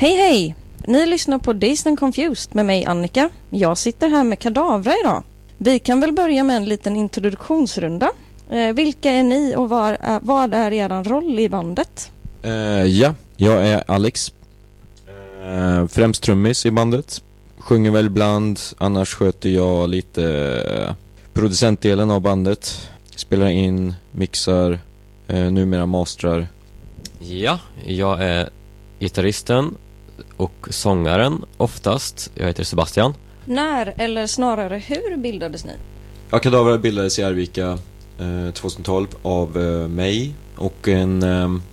Hej hej! Ni lyssnar på Dazed and Confused med mig Annika. Jag sitter här med Kadavra idag. Vi kan väl börja med en liten introduktionsrunda. Vilka är ni och vad är er roll i bandet? Ja, jag är Alex. Främst trummis i bandet. Sjunger väl ibland, annars sköter jag lite producentdelen av bandet. Spelar in, mixar, numera mastrar. Ja, jag är gitarristen och sångaren oftast. Jag heter Sebastian. När, eller snarare hur bildades ni? Ja, Kadavra bildades i Arvika 2012 av mig och en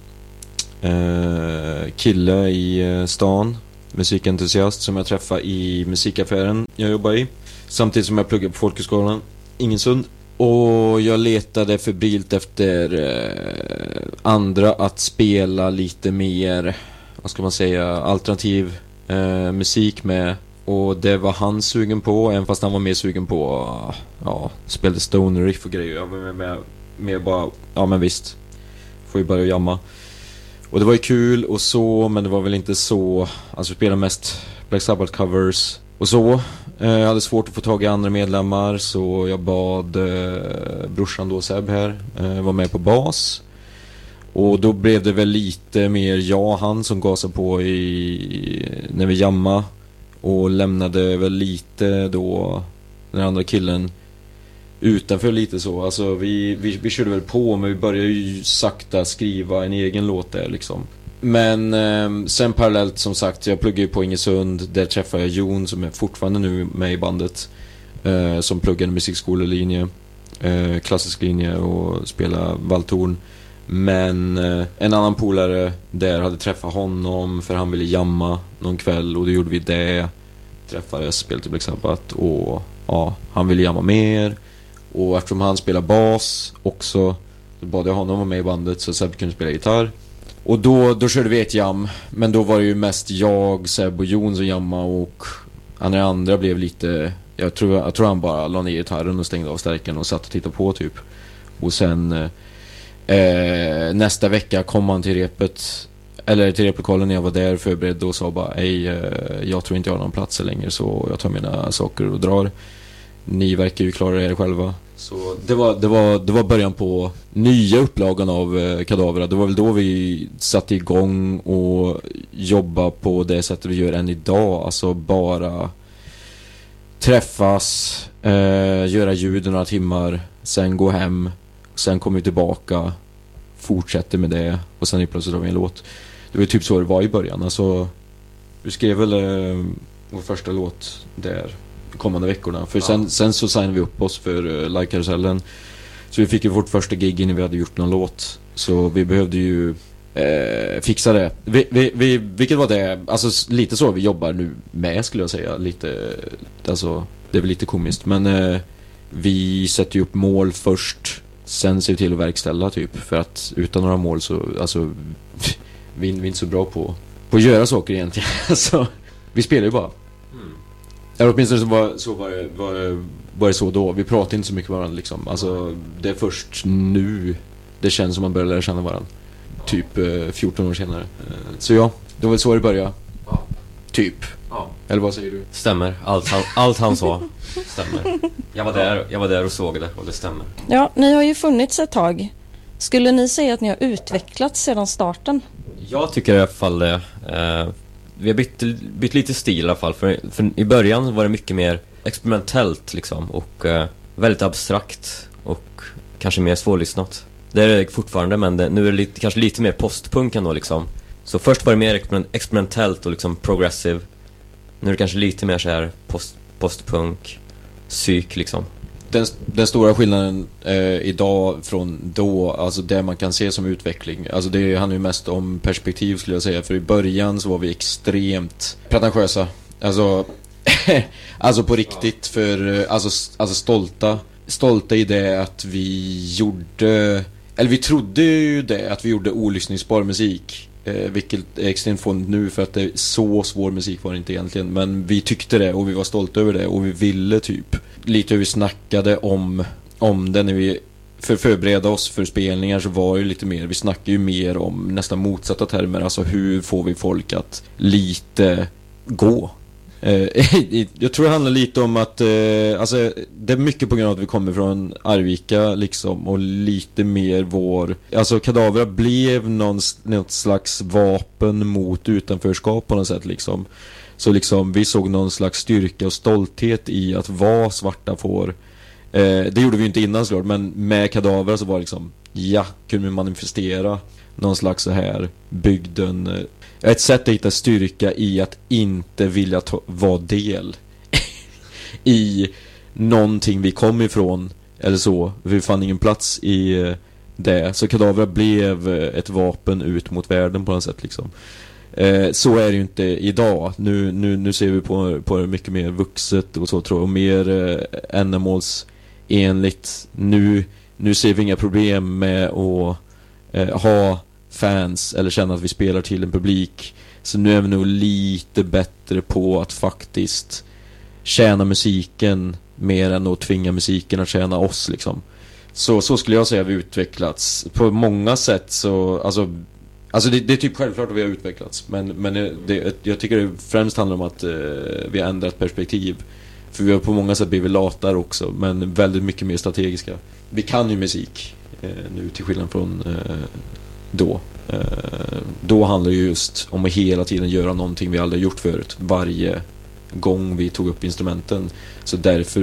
kille i stan, musikentusiast, som jag träffade i musikaffären jag jobbar i. Samtidigt som jag pluggade på folkhögskolan Ingesund. Och jag letade febrilt efter andra att spela lite mer, vad ska man säga, alternativ musik med. Och det var han sugen på, även fast han var mer sugen på spelade stoner riff och grejer. Jag var med bara, ja men visst, får ju börja jamma. Och det var ju kul och så, men det var väl inte så, alltså spela mest Black Sabbath covers och så. Jag hade svårt att få tag i andra medlemmar, så jag bad brorsan då, Seb här, var med på bas. Och då blev det väl lite mer jag och han som gasade på när vi jammade. Och lämnade väl lite då den andra killen utanför lite så. Alltså vi körde väl på, men vi började ju sakta skriva en egen låt där liksom. Men sen parallellt, som sagt, jag pluggade ju på Ingesund. Där träffade jag Jon, som är fortfarande nu med i bandet, som pluggade musikskolelinje, klassisk linje, och spelar valthorn. Men en annan polare där hade träffat honom för han ville jamma någon kväll, och då gjorde vi det. Träffades, spelade Black Sabbath, och ja, han ville jamma mer. Och eftersom han spelar bas också, så bad jag honom vara med i bandet så Seb kunde spela gitarr. Och då körde vi ett jam, men då var det ju mest jag, Seb och Jon som jamma, och andra blev lite, jag tror han bara la ner gitarren och stängde av stärken och satt och tittade på typ. Och sen nästa vecka kom han till replokalen när jag var där förberedd, och sa bara jag tror inte jag har någon plats längre, så jag tar mina saker och drar. Ni verkar ju klara er själva. Så det var början på nya upplagan av Kadavra. Det var väl då vi satte igång och jobba på det sättet vi gör än idag. Alltså bara träffas, göra ljud några timmar, sen gå hem, sen kommer vi tillbaka, fortsätter med det, och sen plötsligt har vi en låt. Det var typ så det var i början. Alltså, vi skrev väl vår första låt där kommande veckorna. För sen så signade vi upp oss för Like-karusellen. Så vi fick ju vårt första gig innan vi hade gjort någon låt. Så vi behövde ju fixa det. Vilket var det, alltså lite så vi jobbar nu med, skulle jag säga. Lite, alltså, det är väl lite komiskt. Men vi sätter ju upp mål först, sen ser vi till att verkställa typ. För att utan några mål så, alltså, vi är inte så bra på att göra saker egentligen. Alltså, vi spelar ju bara. Eller åtminstone var det så då. Vi pratar inte så mycket med varandra liksom. Alltså, det är först nu det känns som man börjar lära känna varandra. Typ 14 år senare. Så ja, det var väl så det började. Ja. Typ. Ja. Eller vad säger du? Stämmer, allt han sa stämmer. Jag var där och såg det, och det stämmer. Ja, ni har ju funnits ett tag. Skulle ni säga att ni har utvecklats sedan starten? Jag tycker i alla fall det. Vi har bytt lite stil i alla fall. För i början var det mycket mer experimentellt liksom, och väldigt abstrakt och kanske mer svårlyssnat. Det är det fortfarande, men nu är det kanske lite mer postpunk ändå liksom. Så först var det mer experimentellt och liksom progressive. Nu är det kanske lite mer så här postpunk, psyk liksom. Den stora skillnaden idag från då, alltså det man kan se som utveckling, alltså det handlar ju mest om perspektiv, skulle jag säga. För i början så var vi extremt pretentiösa. Alltså på riktigt, för alltså stolta i det att vi gjorde, eller vi trodde ju det, att vi gjorde olyssningsbar musik. Vilket är extremt fånigt nu, för att det är så svår musik var det inte egentligen. Men vi tyckte det, och vi var stolta över det, och vi ville typ lite hur vi snackade om det när vi för att förbereda oss för spelningar så var det lite mer, vi snackar ju mer om nästan motsatta termer, alltså hur får vi folk att lite gå. Jag tror det handlar lite om att alltså, det är mycket på grund av att vi kommer från Arvika liksom, och lite mer alltså Kadavra blev något slags vapen mot utanförskap på något sätt liksom. Så liksom vi såg någon slags styrka och stolthet i att vara svarta får. Det gjorde vi ju inte innan såklart, men med Kadavra så var det liksom, kunde vi manifestera någon slags så här bygden, ett sätt att hitta styrka i att inte vilja vara del i någonting vi kom ifrån eller så. Vi fann ingen plats i det. Så Kadavra blev ett vapen ut mot världen på något sätt liksom. Så är det ju inte idag. Nu ser vi på det mycket mer vuxet och så, tror jag, och mer ändamålsenligt. Nu ser vi inga problem med att ha fans eller känna att vi spelar till en publik. Så nu är vi nog lite bättre på att faktiskt tjäna musiken mer än att tvinga musiken att tjäna oss liksom. Så skulle jag säga att vi utvecklats på många sätt. Så alltså det är typ självklart att vi har utvecklats, men jag tycker det främst handlar om att vi har ändrat perspektiv. För vi har på många sätt blivit latare också, men väldigt mycket mer strategiska. Vi kan ju musik nu till skillnad från då. Då handlar det just om att hela tiden göra någonting vi aldrig gjort förut. Varje gång vi tog upp instrumenten. Så därför,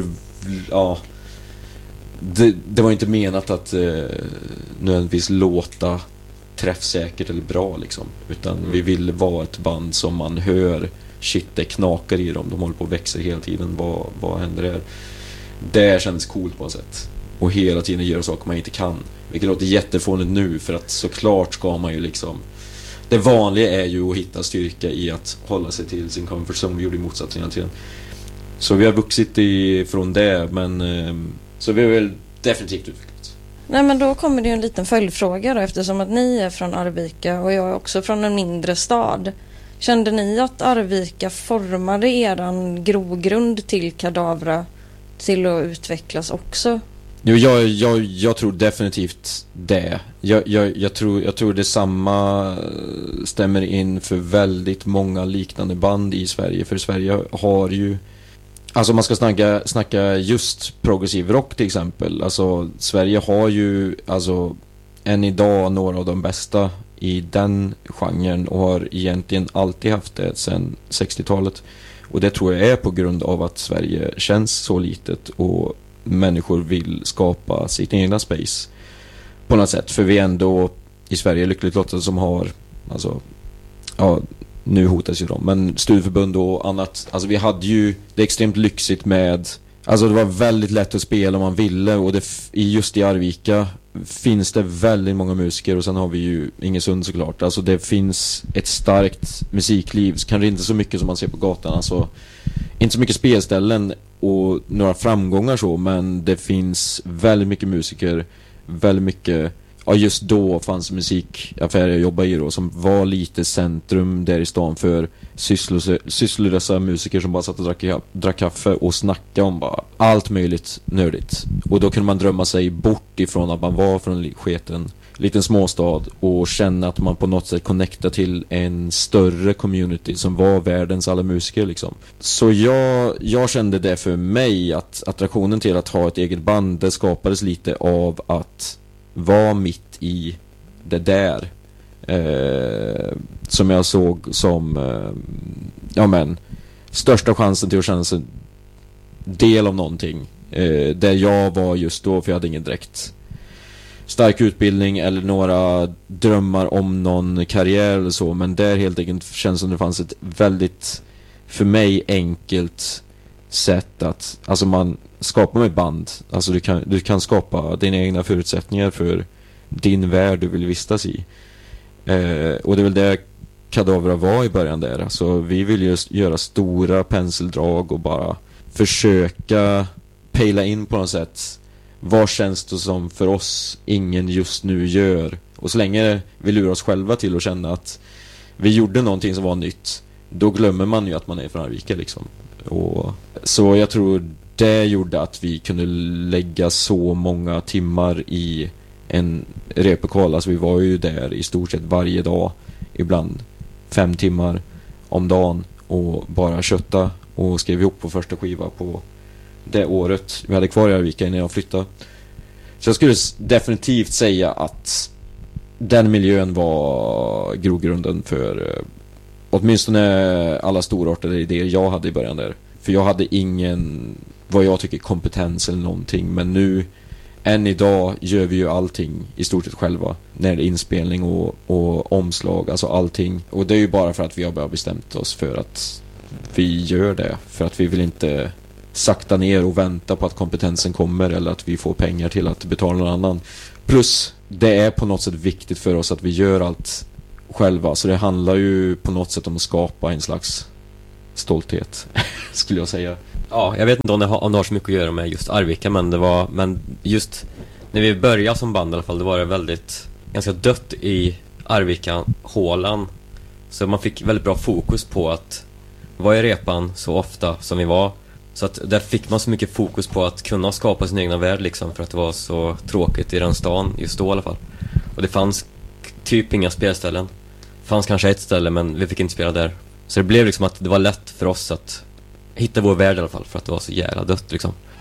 det var inte menat att nödvändigtvis låta träffsäkert eller bra liksom. Utan vi ville vara ett band som man hör, shit, det knakar i dem. De håller på att växa hela tiden. Vad händer där? Det känns coolt på något sätt. Och hela tiden göra saker man inte kan. Vilket låter jättefånigt nu, för att såklart ska man ju liksom, det vanliga är ju att hitta styrka i att hålla sig till sin comfort zone. Vi gjorde motsatsen hela tiden. Så vi har vuxit ifrån det, men så vi har väl definitivt utvecklats. Nej, men då kommer det ju en liten följdfråga då, eftersom att ni är från Arvika och jag är också från en mindre stad. Kände ni att Arvika formade eran grogrund till Kadavra till att utvecklas också? Jo, jag tror definitivt det. Jag tror det samma stämmer in för väldigt många liknande band i Sverige. För Sverige har ju, alltså man ska snacka just progressiv rock till exempel. Alltså Sverige har ju alltså än idag några av de bästa i den genren och har egentligen alltid haft det sedan 60-talet. Och det tror jag är på grund av att Sverige känns så litet och människor vill skapa sitt egna space på något sätt. För vi ändå i Sverige lyckligt lottade som har, alltså, nu hotas ju de, men studieförbund och annat. Alltså vi hade ju det extremt lyxigt med, alltså det var väldigt lätt att spela om man ville, och just i Arvika finns det väldigt många musiker, och sen har vi ju Ingesund såklart. Alltså det finns ett starkt musikliv, kanske inte så mycket som man ser på gatan, alltså inte så mycket spelställen och några framgångar så, men det finns väldigt mycket musiker, väldigt mycket. Ja, just då fanns musikaffärer jag jobbade i då, som var lite centrum där i stan för sysslolösa musiker som bara satt och drack kaffe och snackade om bara allt möjligt nördigt. Och då kunde man drömma sig bort ifrån att man var från en sketen liten småstad och känna att man på något sätt connectar till en större community som var världens alla musiker liksom. Så jag kände det för mig, att attraktionen till att ha ett eget band, det skapades lite av att vara mitt i det där som jag såg som största chansen till att känna sig del av någonting där jag var just då, för jag hade ingen direkt stark utbildning eller några drömmar om någon karriär eller så, men där helt enkelt känns som det fanns ett väldigt, för mig, enkelt sätt att, alltså man skapar med band, alltså du kan skapa dina egna förutsättningar för din värld du vill vistas i, och det är väl det Kadavra var i början där. Alltså vi vill just göra stora penseldrag och bara försöka pejla in på något sätt vad känns det som för oss ingen just nu gör, och så länge vi lurar oss själva till att känna att vi gjorde någonting som var nytt, då glömmer man ju att man är från Arvika liksom. Och så jag tror det gjorde att vi kunde lägga så många timmar i en replokal. Alltså vi var ju där i stort sett varje dag, ibland 5 timmar om dagen, och bara kötta och skrev ihop på första skiva på det året vi hade kvar i Arvika innan jag flyttade. Så jag skulle definitivt säga att den miljön var grogrunden för åtminstone alla storartade idéer jag hade i början där. För jag hade ingen, vad jag tycker, kompetens eller någonting. Men nu, än idag, gör vi ju allting i stort sett själva. När det är inspelning och omslag, alltså allting. Och det är ju bara för att vi har bara bestämt oss för att vi gör det. För att vi vill inte sakta ner och vänta på att kompetensen kommer eller att vi får pengar till att betala någon annan. Plus, det är på något sätt viktigt för oss att vi gör allt själva. Så det handlar ju på något sätt om att skapa en slags stolthet, skulle jag säga. Ja, jag vet inte om det har så mycket att göra med just Arvika, men just när vi började som band i alla fall, det var det väldigt ganska dött i Arvika-hålan. Så man fick väldigt bra fokus på att vara i repan så ofta som vi var. Så att där fick man så mycket fokus på att kunna skapa sin egna värld liksom, för att det var så tråkigt i den stan just då i alla fall. Och det fanns typ inga spelställen. Det fanns kanske ett ställe, men vi fick inte spela där. Så det blev liksom att det var lätt för oss att hitta vår värld i alla fall, för att det var så jävla dött liksom.